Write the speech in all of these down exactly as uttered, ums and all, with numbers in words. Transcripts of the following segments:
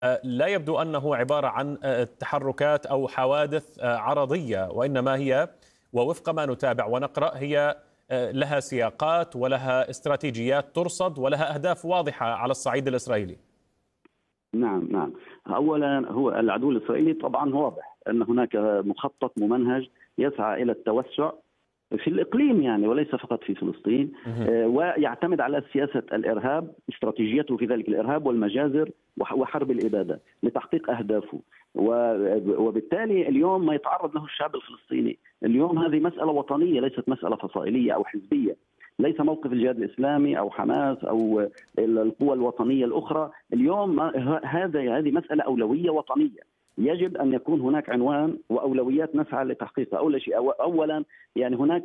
لا يبدو أنه عبارة عن تحركات أو حوادث عرضية، وإنما هي ووفق ما نتابع ونقرأ هي لها سياقات ولها استراتيجيات ترصد ولها أهداف واضحة على الصعيد الإسرائيلي. نعم نعم أولا هو العدو الإسرائيلي طبعا واضح أن هناك مخطط ممنهج يسعى إلى التوسع في الإقليم يعني وليس فقط في فلسطين، ويعتمد على سياسة الإرهاب، استراتيجيته في ذلك الإرهاب والمجازر وحرب الإبادة لتحقيق أهدافه. وبالتالي اليوم ما يتعرض له الشعب الفلسطيني اليوم هذه مسألة وطنية ليست مسألة فصائلية أو حزبية، ليس موقف الجهاد الإسلامي أو حماس أو القوى الوطنية الأخرى. اليوم هذا هذه مسألة أولوية وطنية، يجب أن يكون هناك عنوان وأولويات نسعى لتحقيقها. أول شيء أولا يعني هناك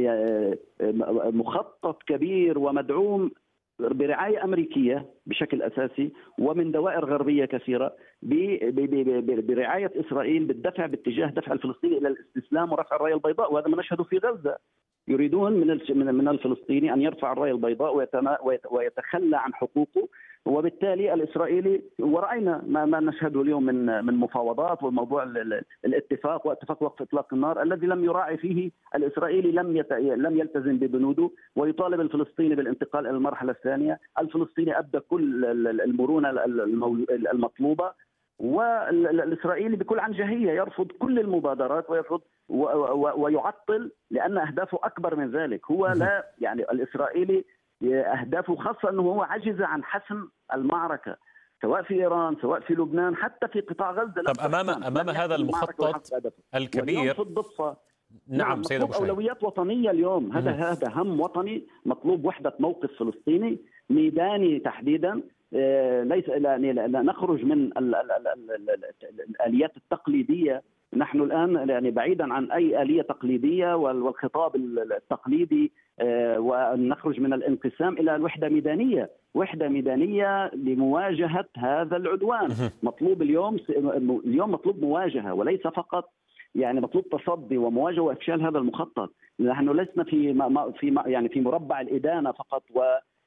مخطط كبير ومدعوم برعاية أمريكية بشكل أساسي ومن دوائر غربية كثيرة برعاية إسرائيل بالدفع باتجاه دفع الفلسطيني إلى الاستسلام ورفع الراية البيضاء، وهذا ما نشهده في غزة. يريدون من من الفلسطيني أن يرفع الراية البيضاء ويتخلى عن حقوقه، وبالتالي الإسرائيلي ورأينا ما ما نشهده اليوم من من مفاوضات والموضوع الاتفاق واتفاق وقف إطلاق النار الذي لم يراعي فيه الإسرائيلي، لم يت... لم يلتزم ببنوده ويطالب الفلسطيني بالانتقال إلى المرحلة الثانية. الفلسطيني أبدى كل المرونة المطلوبة، والإسرائيلي بكل عنجهية يرفض كل المبادرات ويرفض ويعطل لأن أهدافه أكبر من ذلك. هو لا يعني الإسرائيلي أهدافه خاصة أنه هو عجز عن حسم المعركة سواء في إيران سواء في لبنان حتى في قطاع غزة. طب أمام أمام هذا المخطط الكبير في الضفة نعم سيد أبو شهيد، أولويات وطنية اليوم. هذا هذا هم وطني مطلوب، وحدة موقف فلسطيني ميداني تحديدا. ليس لا نخرج من الآليات التقليدية. نحن الآن يعني بعيدا عن أي آلية تقليدية والخطاب التقليدي، ونخرج من الانقسام إلى الوحدة ميدانية، وحدة ميدانية لمواجهة هذا العدوان. مطلوب اليوم اليوم مطلوب مواجهة وليس فقط يعني مطلوب تصدي ومواجهة وإفشال هذا المخطط. نحن لسنا في في يعني في مربع الإدانة فقط و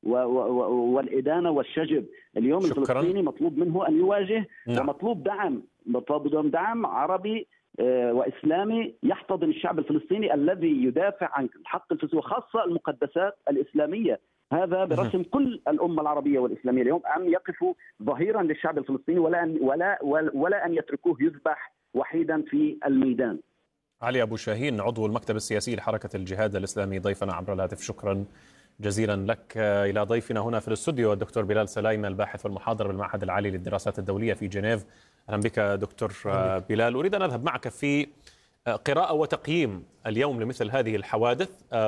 والإدانة والشجب. اليوم شكرا. الفلسطيني مطلوب منه أن يواجه نعم. ومطلوب دعم مطلوب دعم عربي وإسلامي يحتضن الشعب الفلسطيني الذي يدافع عن حق الفلسطيني وخاصة المقدسات الإسلامية. هذا برسم كل الأمة العربية والإسلامية اليوم أن يقفوا ظهيرا للشعب الفلسطيني ولا أن ولا ولا أن يتركوه يذبح وحيدا في الميدان. علي أبو شاهين عضو المكتب السياسي لحركة الجهاد الإسلامي ضيفنا عبر الهاتف، شكرا جزيلا لك. إلى ضيفنا هنا في الاستوديو الدكتور بلال سلايم الباحث والمحاضر بالمعهد العالي للدراسات الدولية في جنيف. أهلا بك دكتور بلال. أريد أن أذهب معك في قراءة وتقييم اليوم لمثل هذه الحوادث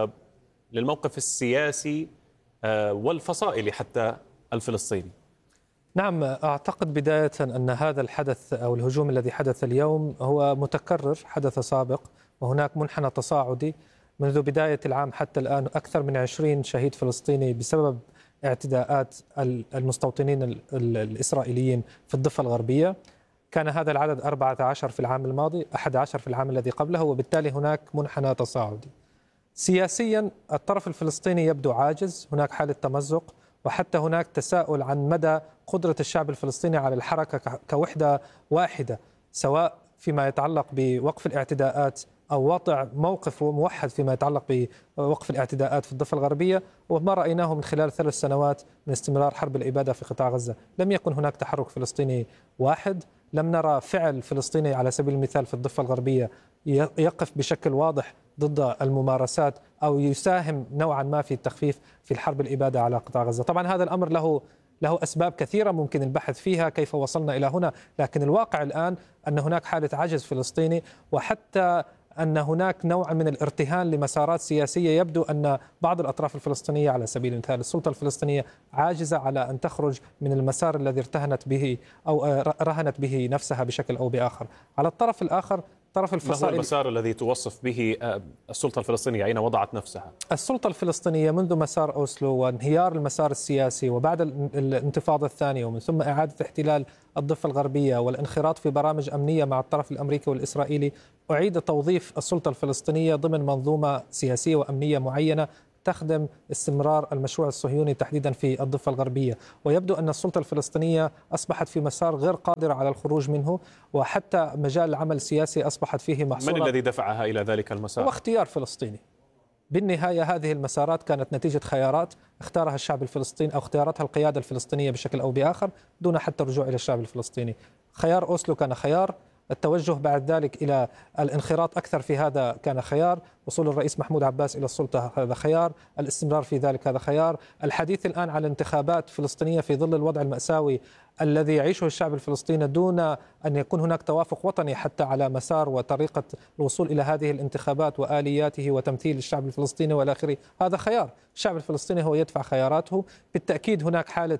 للموقف السياسي والفصائلي حتى الفلسطيني. نعم، أعتقد بداية أن هذا الحدث أو الهجوم الذي حدث اليوم هو متكرر، حدث سابق، وهناك منحنى تصاعدي منذ بداية العام حتى الآن. أكثر من عشرين شهيد فلسطيني بسبب اعتداءات المستوطنين الإسرائيليين في الضفة الغربية. كان هذا العدد أربعة عشر في العام الماضي، أحد عشر في العام الذي قبله، وبالتالي هناك منحنى تصاعدي. سياسيا الطرف الفلسطيني يبدو عاجز، هناك حالة تمزق، وحتى هناك تساؤل عن مدى قدرة الشعب الفلسطيني على الحركة كوحدة واحدة، سواء فيما يتعلق بوقف الاعتداءات أو وضع موقف موحد فيما يتعلق بوقف الاعتداءات في الضفة الغربية. وما رأيناه من خلال ثلاث سنوات من استمرار حرب الإبادة في قطاع غزة، لم يكن هناك تحرك فلسطيني واحد، لم نرى فعل فلسطيني على سبيل المثال في الضفة الغربية يقف بشكل واضح ضد الممارسات أو يساهم نوعا ما في التخفيف في الحرب الإبادة على قطاع غزة. طبعا هذا الأمر له له أسباب كثيرة ممكن البحث فيها كيف وصلنا إلى هنا، لكن الواقع الآن أن هناك حالة عجز فلسطيني، وحتى أن هناك نوع من الارتهان لمسارات سياسية. يبدو أن بعض الأطراف الفلسطينية على سبيل المثال السلطة الفلسطينية عاجزة على أن تخرج من المسار الذي ارتهنت به أو رهنت به نفسها بشكل أو بآخر. على الطرف الآخر طرف الفصائل، ما هو المسار الذي توصف به السلطة الفلسطينية؟ أين وضعت نفسها؟ السلطة الفلسطينية منذ مسار أوسلو وانهيار المسار السياسي وبعد الانتفاضة الثانية ومن ثم إعادة احتلال الضفة الغربية والانخراط في برامج أمنية مع الطرف الأمريكي والإسرائيلي، أعيد توظيف السلطة الفلسطينية ضمن منظومة سياسية وأمنية معينة تخدم استمرار المشروع الصهيوني تحديدا في الضفة الغربية. ويبدو أن السلطة الفلسطينية أصبحت في مسار غير قادرة على الخروج منه، وحتى مجال العمل السياسي أصبحت فيه محصورة. من الذي دفعها إلى ذلك المسار؟ هو اختيار فلسطيني. بالنهاية هذه المسارات كانت نتيجة خيارات اختارها الشعب الفلسطيني أو اختياراتها القيادة الفلسطينية بشكل أو بآخر دون حتى الرجوع إلى الشعب الفلسطيني. خيار أوسلو كان خيار، التوجه بعد ذلك إلى الانخراط أكثر في هذا كان خيار، وصول الرئيس محمود عباس إلى السلطة هذا خيار، الاستمرار في ذلك هذا خيار، الحديث الآن على انتخابات فلسطينية في ظل الوضع المأساوي الذي يعيشه الشعب الفلسطيني دون أن يكون هناك توافق وطني حتى على مسار وطريقة الوصول إلى هذه الانتخابات وآلياته وتمثيل الشعب الفلسطيني والى آخره. هذا خيار، الشعب الفلسطيني هو يدفع خياراته. بالتأكيد هناك حالة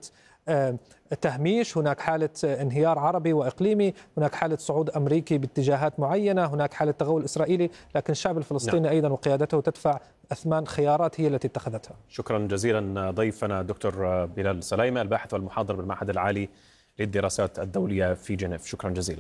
تهميش، هناك حالة انهيار عربي وإقليمي، هناك حالة صعود أمريكي باتجاهات معينة، هناك حالة تغول إسرائيلي، لكن الشعب الفلسطيني نعم. أيضا وقيادته تدفع أثمان خيارات هي التي اتخذتها. شكرا جزيلا ضيفنا دكتور بلال سلايمة، الباحث والمحاضر بالمعهد العالي للدراسات الدولية في جنيف. شكرا جزيلا.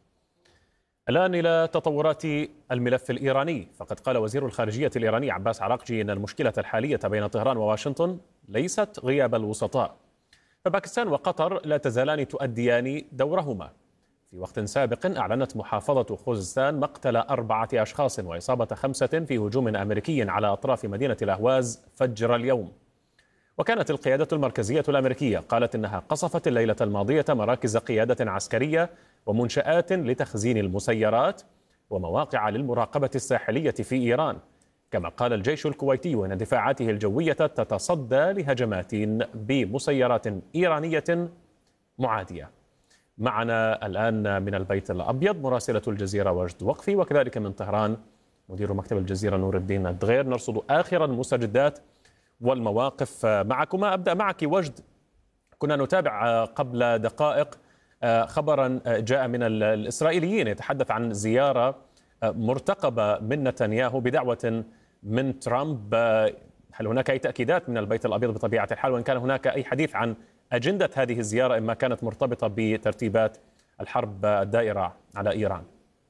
الآن إلى تطورات الملف الإيراني، فقد قال وزير الخارجية الإيراني عباس عراقجي أن المشكلة الحالية بين طهران وواشنطن ليست غياب الوسطاء، فباكستان وقطر لا تزالان تؤديان دورهما. في وقت سابق أعلنت محافظة خوزستان مقتل أربعة أشخاص وإصابة خمسة في هجوم أمريكي على أطراف مدينة الأهواز فجر اليوم. وكانت القيادة المركزية الأمريكية قالت إنها قصفت الليلة الماضية مراكز قيادة عسكرية ومنشآت لتخزين المسيرات ومواقع للمراقبة الساحلية في إيران. كما قال الجيش الكويتي أن دفاعاته الجوية تتصدى لهجمات بمسيرات إيرانية معادية. معنا الآن من البيت الأبيض مراسلة الجزيرة وجد وقفي، وكذلك من طهران مدير مكتب الجزيرة نور الدين الدغير، نرصد آخر المستجدات والمواقف معكما. أبدأ معك وجد. كنا نتابع قبل دقائق خبرا جاء من الإسرائيليين يتحدث عن زيارة مرتقبة من نتنياهو بدعوة من ترامب. هل هناك أي تأكيدات من البيت الأبيض بطبيعة الحال، وإن كان هناك أي حديث عن أجندة هذه الزيارة إما كانت مرتبطة بترتيبات الحرب الدائرة على إيران؟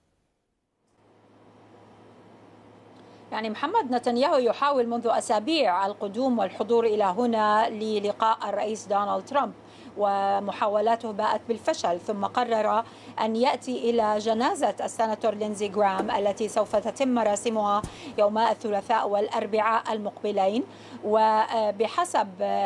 يعني محمد نتنياهو يحاول منذ أسابيع القدوم والحضور إلى هنا للقاء الرئيس دونالد ترامب، ومحاولاته باءت بالفشل، ثم قرر أن يأتي إلى جنازة السناتور لينزي جرام التي سوف تتم مراسمها يوم الثلاثاء والأربعاء المقبلين. وبحسب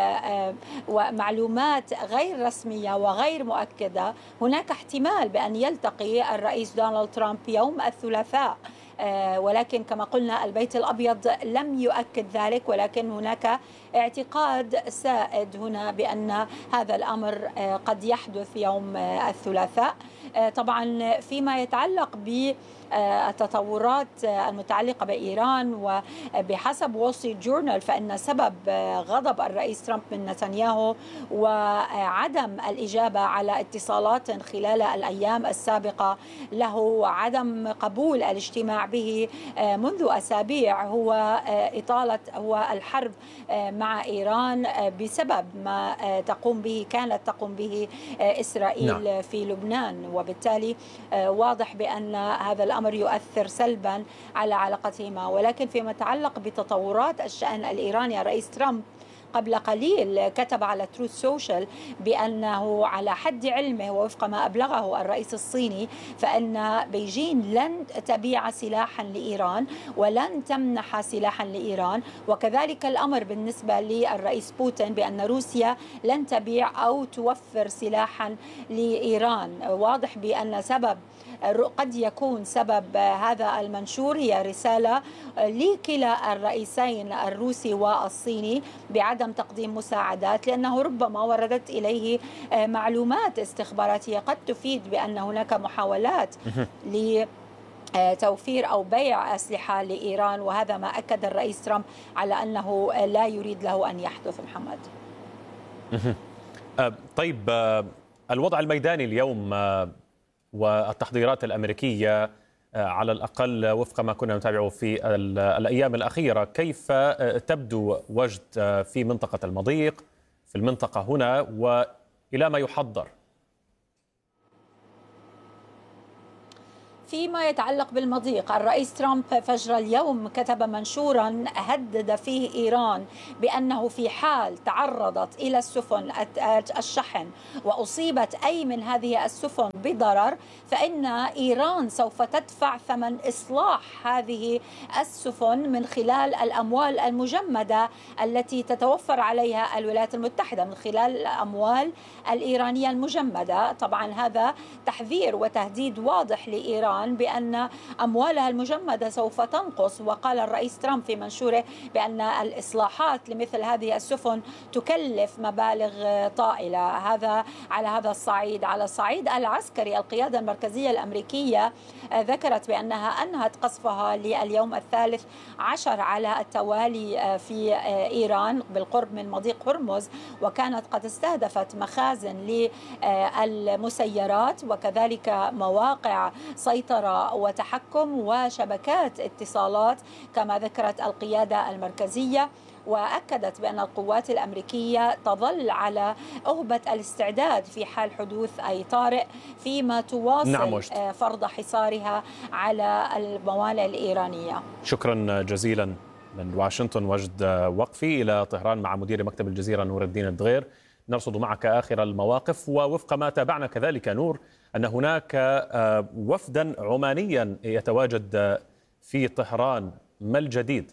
معلومات غير رسمية وغير مؤكدة هناك احتمال بأن يلتقي الرئيس دونالد ترامب يوم الثلاثاء، ولكن كما قلنا البيت الأبيض لم يؤكد ذلك، ولكن هناك اعتقاد سائد هنا بأن هذا الأمر قد يحدث يوم الثلاثاء. طبعا فيما يتعلق بالتطورات المتعلقة بإيران وبحسب وول ستريت جورنال فإن سبب غضب الرئيس ترامب من نتنياهو وعدم الإجابة على اتصالات خلال الأيام السابقة له وعدم قبول الاجتماع به منذ أسابيع هو إطالة هو الحرب مع إيران بسبب ما تقوم به كانت تقوم به إسرائيل نعم. في لبنان، وبالتالي واضح بأن هذا الأمر يؤثر سلبا على علاقتهما. ولكن فيما يتعلق بتطورات الشأن الإيراني الرئيس ترامب قبل قليل كتب على تروث سوشيال بأنه على حد علمه ووفق ما أبلغه الرئيس الصيني فإن بيجين لن تبيع سلاحا لإيران ولن تمنح سلاحا لإيران، وكذلك الأمر بالنسبة للرئيس بوتين بأن روسيا لن تبيع أو توفر سلاحا لإيران. واضح بأن سبب قد يكون سبب هذا المنشور هي رسالة لكلا الرئيسين الروسي والصيني بعدم تقديم مساعدات، لأنه ربما وردت إليه معلومات استخباراتية قد تفيد بأن هناك محاولات ل توفير أو بيع أسلحة لإيران، وهذا ما أكد الرئيس ترامب على أنه لا يريد له أن يحدث. محمد طيب، الوضع الميداني اليوم والتحضيرات الأمريكية على الأقل وفق ما كنا نتابعه في الأيام الأخيرة، كيف تبدو وجد في منطقة المضيق في المنطقة هنا وإلى ما يحضر؟ فيما يتعلق بالمضيق، الرئيس ترامب فجر اليوم كتب منشورا هدد فيه إيران بأنه في حال تعرضت إلى السفن الشحن وأصيبت أي من هذه السفن بضرر فإن إيران سوف تدفع ثمن إصلاح هذه السفن من خلال الأموال المجمدة التي تتوفر عليها الولايات المتحدة، من خلال الأموال الإيرانية المجمدة. طبعا هذا تحذير وتهديد واضح لإيران بأن أموالها المجمدة سوف تنقص. وقال الرئيس ترامب في منشوره بأن الإصلاحات لمثل هذه السفن تكلف مبالغ طائلة. هذا على هذا الصعيد. على الصعيد العسكري، القيادة المركزية الأمريكية ذكرت بأنها أنهت قصفها لليوم الثالث عشر على التوالي في إيران بالقرب من مضيق هرمز، وكانت قد استهدفت مخازن للمسيرات وكذلك مواقع سيطرة وتحكم وشبكات اتصالات كما ذكرت القيادة المركزية. وأكدت بأن القوات الأمريكية تظل على أهبة الاستعداد في حال حدوث أي طارئ، فيما تواصل نعم فرض حصارها على الموانئ الإيرانية. شكرا جزيلا من واشنطن. وجد وقفي إلى طهران مع مدير مكتب الجزيرة نور الدين الدغير. نرصد معك آخر المواقف، ووفق ما تابعنا كذلك نور أن هناك وفدا عمانيا يتواجد في طهران، ما الجديد؟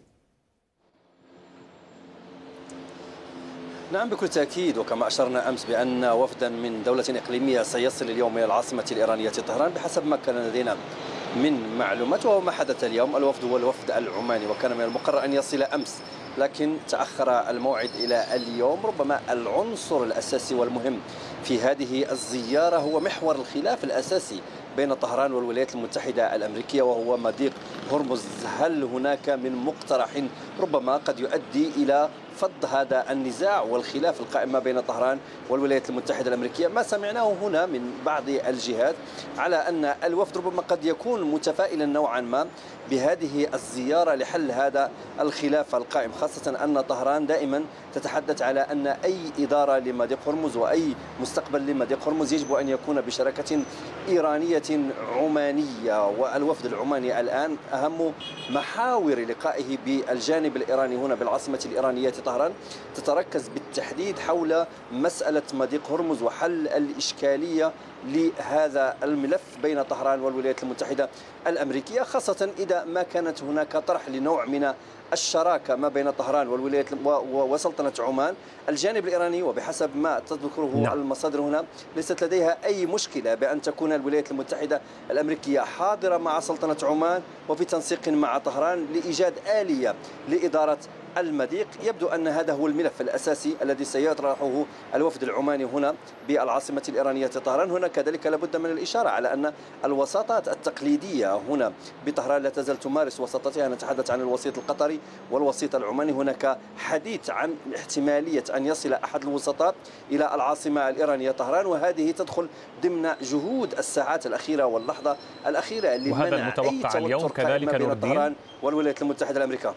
نعم بكل تأكيد، وكما أشرنا أمس بأن وفدا من دولة إقليمية سيصل اليوم إلى العاصمة الإيرانية طهران بحسب ما كان لدينا من معلومات، وهو ما حدث اليوم. الوفد هو الوفد العماني، وكان من المقرر أن يصل أمس لكن تأخر الموعد إلى اليوم. ربما العنصر الأساسي والمهم في هذه الزيارة هو محور الخلاف الأساسي بين طهران والولايات المتحدة الأمريكية، وهو مضيق هرمز. هل هناك من مقترح ربما قد يؤدي إلى فض هذا النزاع والخلاف القائم ما بين طهران والولايات المتحدة الأمريكية؟ ما سمعناه هنا من بعض الجهات على أن الوفد ربما قد يكون متفائلا نوعا ما بهذه الزيارة لحل هذا الخلاف القائم، خاصة أن طهران دائما تتحدث على أن أي إدارة لمضيق هرمز وأي مستقبل لمضيق هرمز يجب أن يكون بشراكة إيرانية عمانية. والوفد العماني الآن أهم محاور لقائه بالجانب الإيراني هنا بالعاصمة الإيرانية طهران تتركز بالتحديد حول مسألة مضيق هرمز وحل الإشكالية لهذا الملف بين طهران والولايات المتحدة الأمريكية، خاصة إذا ما كانت هناك طرح لنوع من الشراكة ما بين طهران والولايات وسلطنة عمان. الجانب الإيراني وبحسب ما تذكره نعم. المصادر هنا ليست لديها أي مشكلة بأن تكون الولايات المتحدة الأمريكية حاضرة مع سلطنة عمان وفي تنسيق مع طهران لإيجاد آلية لإدارة المضيق. يبدو أن هذا هو الملف الأساسي الذي سيطرحه الوفد العماني هنا بالعاصمة الإيرانية طهران. هنا كذلك لابد من الإشارة على أن الوساطات التقليدية هنا بطهران لا تزال تمارس وساطتها. نتحدث عن الوسيط القطري والوسيط العماني. هناك حديث عن احتمالية أن يصل أحد الوسطاء إلى العاصمة الإيرانية طهران، وهذه تدخل ضمن جهود الساعات الأخيرة واللحظة الأخيرة لمنع أي توتر كذلك بين طهران والولايات المتحدة الأمريكية.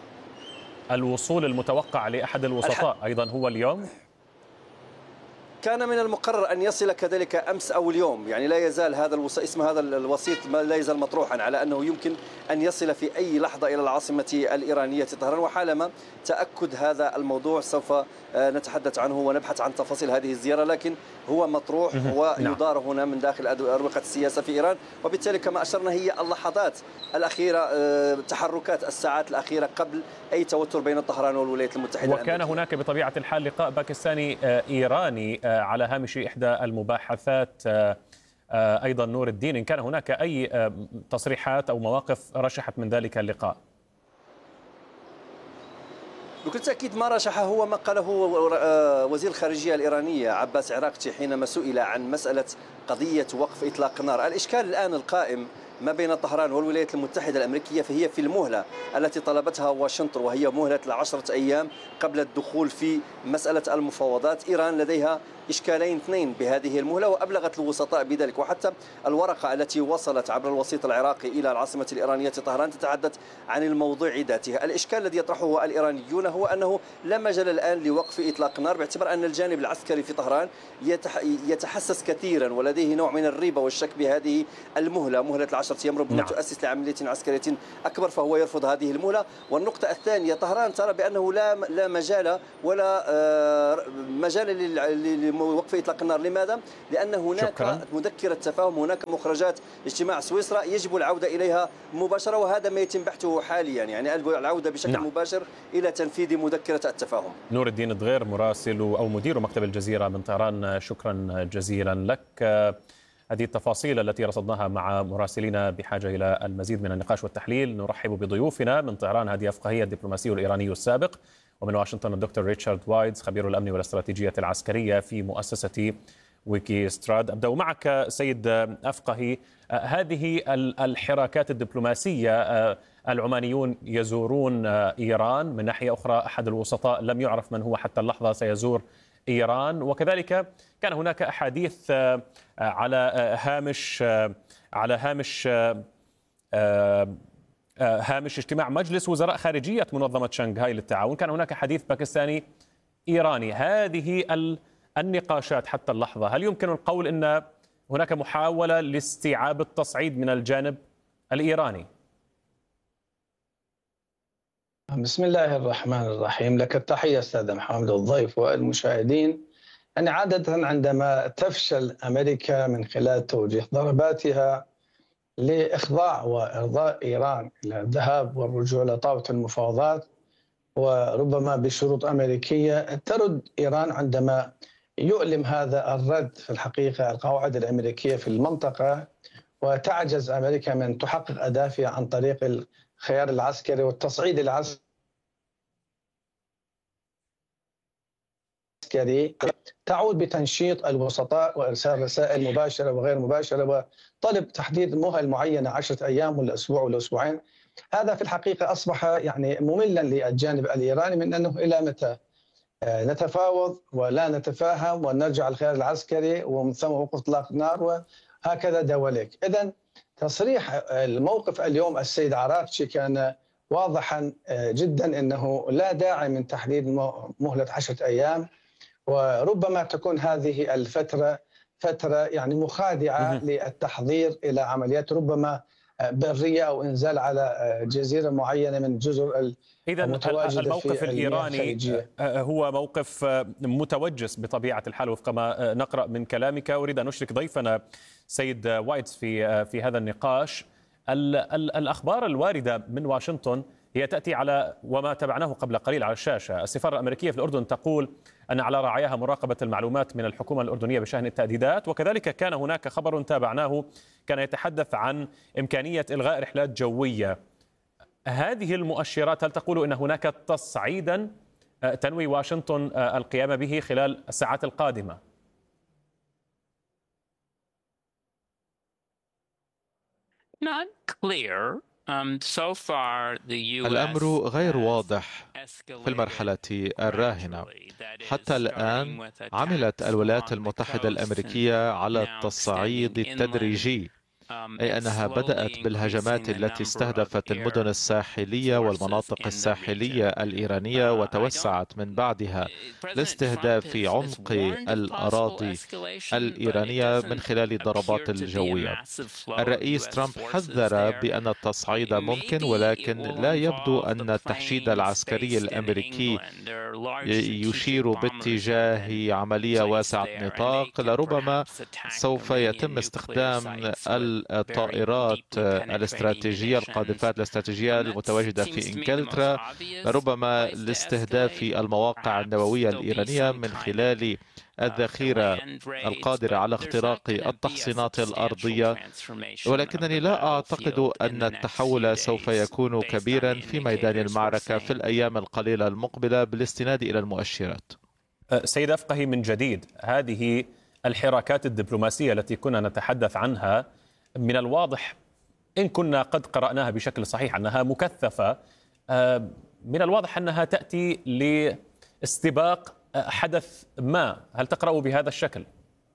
الوصول المتوقع لأحد الوسطاء أيضا هو اليوم؟ كان من المقرر أن يصل كذلك أمس أو اليوم، يعني لا يزال هذا الوسيط اسم هذا الوسيط لا يزال مطروحا على أنه يمكن أن يصل في أي لحظة إلى العاصمة الإيرانية طهران. وحالما تأكد هذا الموضوع سوف نتحدث عنه ونبحث عن تفاصيل هذه الزيارة، لكن هو مطروح ويدار هنا من داخل أروقة السياسة في إيران. وبالتالي كما أشرنا هي اللحظات الأخيرة، تحركات الساعات الأخيرة قبل أي توتر بين طهران والولايات المتحدة. وكان هناك بطبيعة الحال لقاء باكستاني إيراني على هامش إحدى المباحثات أيضا نور الدين، إن كان هناك أي تصريحات أو مواقف رشحت من ذلك اللقاء؟ بكل تأكيد ما رشح هو ما قاله وزير الخارجية الإيرانية عباس عراقتي حينما سئل عن مسألة قضية وقف إطلاق النار. الإشكال الآن القائم ما بين طهران والولايات المتحدة الأمريكية فهي في المهلة التي طلبتها واشنطن، وهي مهلة لعشرة أيام قبل الدخول في مسألة المفاوضات. إيران لديها إشكالين اثنين بهذه المهلة، وأبلغت الوسطاء بذلك. وحتى الورقة التي وصلت عبر الوسيط العراقي إلى العاصمة الإيرانية طهران تتحدث عن الموضوع ذاته. الإشكال الذي يطرحه الإيرانيون هو أنه لا مجال الآن لوقف إطلاق النار، باعتبار أن الجانب العسكري في طهران يتحسس كثيرا ولديه نوع من الريبة والشك بهذه المهلة، مهلة العشرة أيام، ربما نعم. تؤسس لعملية عسكرية أكبر، فهو يرفض هذه المهلة. والنقطة الثانية، طهران ترى بأنه لا لا مجال ولا مجال لوقف إطلاق النار. لماذا؟ لأن هناك شكرا. مذكرة تفاهم، هناك مخرجات اجتماع سويسرا يجب العودة إليها مباشرة، وهذا ما يتم بحثه حاليا، يعني العودة بشكل نعم. مباشر إلى تنفيذ مذكرة التفاهم. نور الدين الدغير، مراسل أو مدير مكتب الجزيرة من طهران، شكرا جزيلا لك. هذه التفاصيل التي رصدناها مع مراسلين بحاجة إلى المزيد من النقاش والتحليل. نرحب بضيوفنا من طهران هادي أفقهي الدبلوماسي الإيراني السابق، ومن واشنطن الدكتور ريتشارد وايدز خبير الأمن والاستراتيجية العسكرية في مؤسسة ويكي ستراد. أبدأ معك سيد أفقهي، هذه الحراكات الدبلوماسية، العمانيون يزورون إيران، من ناحية أخرى أحد الوسطاء لم يعرف من هو حتى اللحظة سيزور إيران، وكذلك كان هناك أحاديث على هامش على هامش هامش اجتماع مجلس وزراء خارجية منظمة شنغهاي للتعاون، كان هناك حديث باكستاني إيراني. هذه النقاشات حتى اللحظة، هل يمكن القول أن هناك محاولة لاستيعاب التصعيد من الجانب الإيراني؟ بسم الله الرحمن الرحيم. لك التحية أستاذ محمد الضيف والمشاهدين. يعني عادة عندما تفشل أمريكا من خلال توجيه ضرباتها لإخضاع وإرضاء إيران إلى الذهاب والرجوع إلى طاولة المفاوضات وربما بشروط أمريكية، ترد إيران عندما يؤلم هذا الرد في الحقيقة القواعد الأمريكية في المنطقة، وتعجز أمريكا من تحقق أهدافها عن طريق الخيار العسكري والتصعيد العسكري. تعود بتنشيط الوسطاء وإرسال رسائل مباشرة وغير مباشرة وطلب تحديد مهل معينة عشرة أيام ولا أسبوع ولا أسبوعين. هذا في الحقيقة أصبح يعني مملا للجانب الإيراني، من أنه إلى متى نتفاوض ولا نتفاهم ونرجع الخيار العسكري ومن ثم وقف إطلاق النار وهكذا دواليك. إذن تصريح الموقف اليوم السيد عراقشي كان واضحا جدا أنه لا داعي من تحديد مهلة عشرة أيام، وربما تكون هذه الفترة فترة يعني مخادعة للتحضير إلى عمليات ربما برية أو إنزال على جزيرة معينة من جزر المتواجدة. إذن الموقف في الإيراني هو موقف متوجس بطبيعة الحال وفق ما نقرأ من كلامك. أريد أن أشرك ضيفنا سيد وايتز في في هذا النقاش. الأخبار الواردة من واشنطن هي تأتي على وما تابعناه قبل قليل على الشاشة. السفارة الأمريكية في الأردن تقول أن على رعاياها مراقبة المعلومات من الحكومة الأردنية بشأن التهديدات، وكذلك كان هناك خبر تابعناه كان يتحدث عن إمكانية إلغاء رحلات جوية. هذه المؤشرات هل تقول أن هناك تصعيدا تنوي واشنطن القيام به خلال الساعات القادمة؟ الأمر غير واضح في المرحلة الراهنة. حتى الآن عملت الولايات المتحدة الأمريكية على التصعيد التدريجي، أي أنها بدأت بالهجمات التي استهدفت المدن الساحلية والمناطق الساحلية الإيرانية، وتوسعت من بعدها لاستهداف عمق الأراضي الإيرانية من خلال الضربات الجوية. الرئيس ترامب حذر بأن التصعيد ممكن، ولكن لا يبدو أن التحشيد العسكري الأمريكي يشير باتجاه عملية واسعة النطاق. لربما سوف يتم استخدام الطائرات الاستراتيجية، القاذفات الاستراتيجية المتواجدة في إنجلترا، ربما لاستهداف المواقع النووية الإيرانية من خلال الذخيرة القادرة على اختراق التحصينات الأرضية. ولكنني لا أعتقد أن التحول سوف يكون كبيرا في ميدان المعركة في الأيام القليلة المقبلة بالاستناد إلى المؤشرات. سيد أفقهي، من جديد هذه الحراكات الدبلوماسية التي كنا نتحدث عنها من الواضح، إن كنا قد قرأناها بشكل صحيح أنها مكثفة، من الواضح أنها تأتي لاستباق حدث ما. هل تقرأ بهذا الشكل؟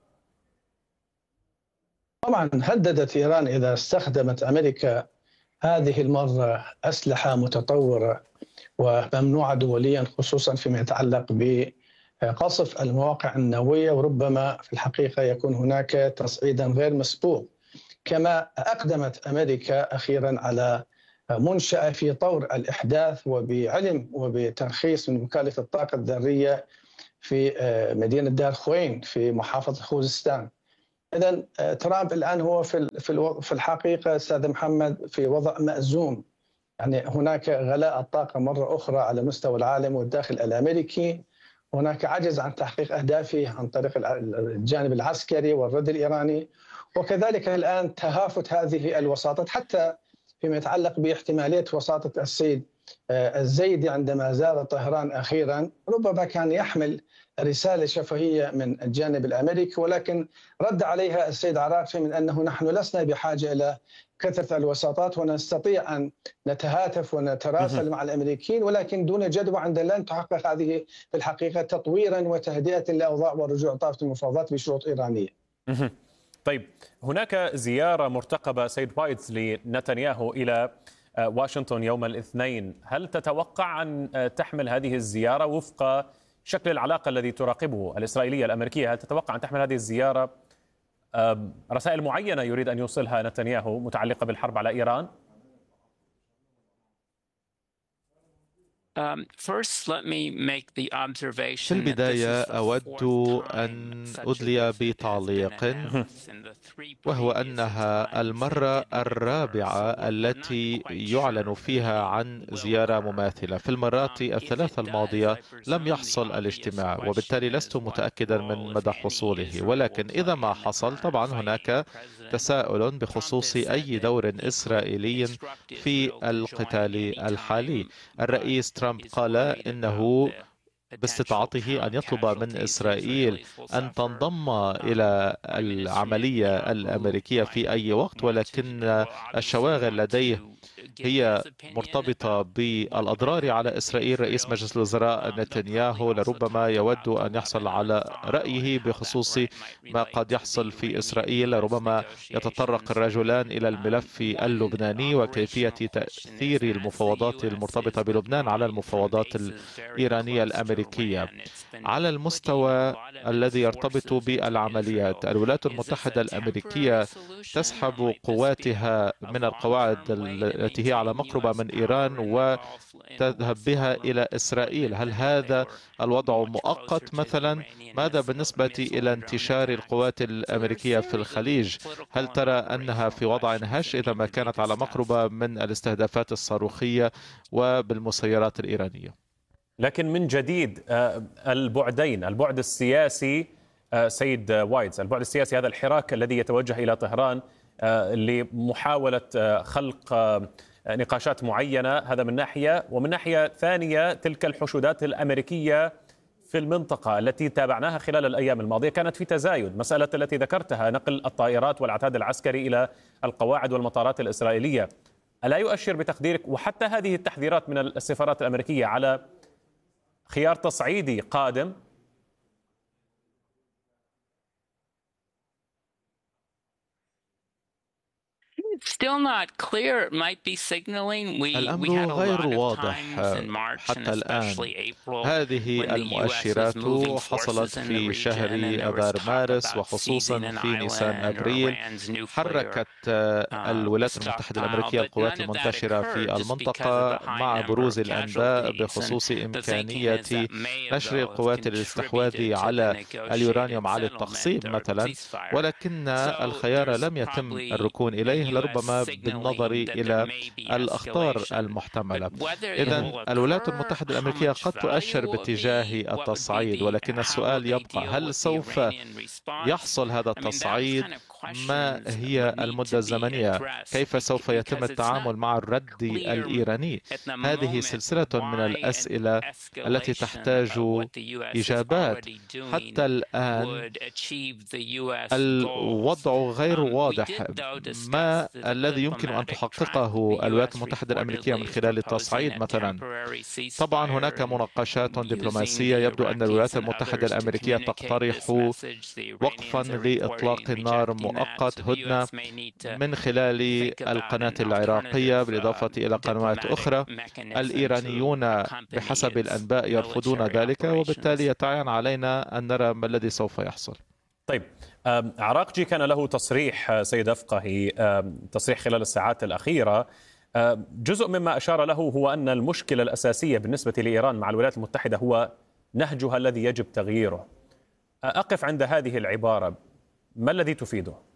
طبعا هددت إيران إذا استخدمت أمريكا هذه المرة أسلحة متطورة وممنوعة دوليا، خصوصا فيما يتعلق بقصف المواقع النووية، وربما في الحقيقة يكون هناك تصعيدا غير مسبوق. كما أقدمت أمريكا أخيرا على منشأة في طور الإحداث وبعلم وبترخيص من وكالة الطاقة الذرية في مدينة دار خوين في محافظة خوزستان. إذن ترامب الآن هو في في الحقيقة أستاذ محمد في وضع مأزوم، يعني هناك غلاء الطاقة مرة أخرى على مستوى العالم والداخل الأمريكي، هناك عجز عن تحقيق أهدافه عن طريق الجانب العسكري والرد الإيراني، وكذلك الآن تهافت هذه الوساطات حتى فيما يتعلق باحتمالية وساطة السيد الزيدي عندما زار طهران أخيرا. ربما كان يحمل رسالة شفهية من الجانب الأمريكي، ولكن رد عليها السيد عراقي من أنه نحن لسنا بحاجة إلى كثرة الوساطات ونستطيع أن نتهاتف ونتراسل مع الأمريكيين، ولكن دون جدوى عندما لن تحقق هذه في الحقيقة تطويرا وتهدئة للأوضاع ورجوع طاقة المفاوضات بشروط إيرانية. طيب، هناك زيارة مرتقبة سيد وايتز لنتنياهو إلى واشنطن يوم الاثنين. هل تتوقع أن تحمل هذه الزيارة وفق شكل العلاقة الذي تراقبه الإسرائيلية الأمريكية، هل تتوقع أن تحمل هذه الزيارة رسائل معينة يريد أن يوصلها نتنياهو متعلقة بالحرب على إيران؟ في البداية أود أن أدلي بتعليق، وهو أنها المرة الرابعة التي يعلن فيها عن زيارة مماثلة. في المرات الثلاثة الماضية لم يحصل الاجتماع، وبالتالي لست متأكدا من مدى حصوله، ولكن إذا ما حصل طبعا هناك تساؤل بخصوص أي دور إسرائيلي في القتال الحالي. الرئيس ترامب قال إنه باستطاعته أن يطلب من إسرائيل أن تنضم إلى العملية الأمريكية في أي وقت، ولكن الشواغل لديه هي مرتبطة بالأضرار على إسرائيل. رئيس مجلس الوزراء نتنياهو لربما يود أن يحصل على رأيه بخصوص ما قد يحصل في إسرائيل. ربما يتطرق الرجلان إلى الملف اللبناني وكيفية تأثير المفاوضات المرتبطة بلبنان على المفاوضات الإيرانية الأمريكية. على المستوى الذي يرتبط بالعمليات، الولايات المتحدة الأمريكية تسحب قواتها من القواعد التي هي على مقربة من إيران وتذهب بها إلى إسرائيل. هل هذا الوضع مؤقت مثلا؟ ماذا بالنسبة إلى انتشار القوات الأمريكية في الخليج؟ هل ترى أنها في وضع هش إذا ما كانت على مقربة من الاستهدافات الصاروخية وبالمسيرات الإيرانية؟ لكن من جديد البعدين، البعد السياسي سيد وايتز، البعد السياسي، هذا الحراك الذي يتوجه إلى طهران لمحاولة خلق نقاشات معينة، هذا من ناحية، ومن ناحية ثانية تلك الحشودات الأمريكية في المنطقة التي تابعناها خلال الأيام الماضية كانت في تزايد. مسألة التي ذكرتها، نقل الطائرات والعتاد العسكري إلى القواعد والمطارات الإسرائيلية، ألا يؤشر بتقديرك، وحتى هذه التحذيرات من السفارات الأمريكية، على خيار تصعيدي قادم؟ الأمر غير واضح حتى الآن. هذه المؤشرات حصلت في شهر أذار مارس، وخصوصا في نيسان أبريل حركت الولايات المتحدة الأمريكية القوات المنتشرة في المنطقة مع بروز الأنباء بخصوص إمكانية نشر القوات للاستحواذ على اليورانيوم على التخصيب مثلا، ولكن الخيار لم يتم الركون إليه، لربما بالنظر إلى الأخطار المحتملة. إذن الولايات المتحدة الأمريكية قد تؤشر باتجاه التصعيد، ولكن السؤال يبقى: هل سوف يحصل هذا التصعيد؟ ما هي المدة الزمنية؟ كيف سوف يتم التعامل مع الرد الإيراني؟ هذه سلسلة من الأسئلة التي تحتاج إجابات. حتى الآن الوضع غير واضح. ما الذي يمكن أن تحققه الولايات المتحدة الأمريكية من خلال التصعيد مثلا. طبعا هناك مناقشات دبلوماسية، يبدو أن الولايات المتحدة الأمريكية تقترح وقفا لإطلاق النار مؤقت، هدنة من خلال القناة العراقية بالإضافة إلى قنوات أخرى. الإيرانيون بحسب الأنباء يرفضون ذلك، وبالتالي يتعين علينا أن نرى ما الذي سوف يحصل. طيب، عراقجي كان له تصريح سيد أفقهي، تصريح خلال الساعات الأخيرة. جزء مما أشار له هو أن المشكلة الأساسية بالنسبة لإيران مع الولايات المتحدة هو نهجها الذي يجب تغييره. أقف عند هذه العبارة، ما الذي تفيده؟